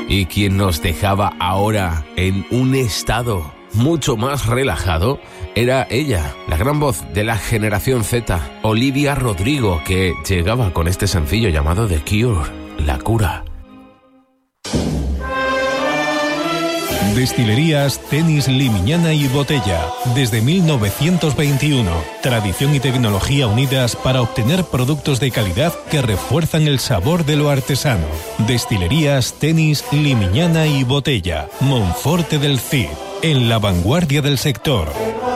Y quien nos dejaba ahora en un estado mucho más relajado era ella, la gran voz de la generación Z, Olivia Rodrigo, que llegaba con este sencillo llamado The Cure, La Cura. Destilerías Tenis Limiñana y Botella. Desde 1921. Tradición y tecnología unidas para obtener productos de calidad que refuerzan el sabor de lo artesano. Destilerías Tenis Limiñana y Botella. Monforte del Cid. En la vanguardia del sector.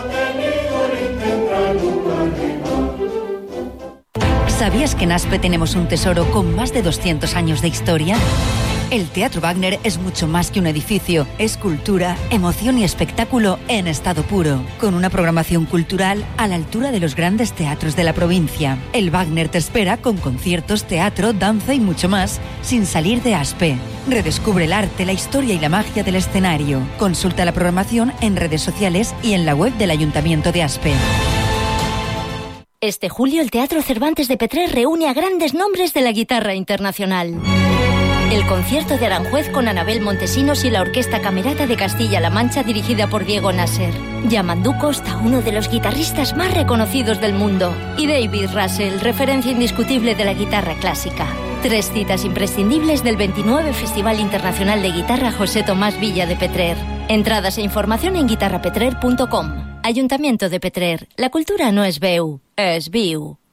¿Sabías que en Aspe tenemos un tesoro con más de 200 años de historia? El Teatro Wagner es mucho más que un edificio, es cultura, emoción y espectáculo en estado puro, con una programación cultural a la altura de los grandes teatros de la provincia. El Wagner te espera con conciertos, teatro, danza y mucho más, sin salir de Aspe. Redescubre el arte, la historia y la magia del escenario. Consulta la programación en redes sociales y en la web del Ayuntamiento de Aspe. Este julio el Teatro Cervantes de Petrer reúne a grandes nombres de la guitarra internacional. El concierto de Aranjuez con Anabel Montesinos y la Orquesta Camerata de Castilla-La Mancha dirigida por Diego Nasser. Yamandu Costa, uno de los guitarristas más reconocidos del mundo. Y David Russell, referencia indiscutible de la guitarra clásica. 3 citas imprescindibles del 29 Festival Internacional de Guitarra José Tomás Villa de Petrer. Entradas e información en guitarrapetrer.com. Ayuntamiento de Petrer. La cultura no es veu, es viu.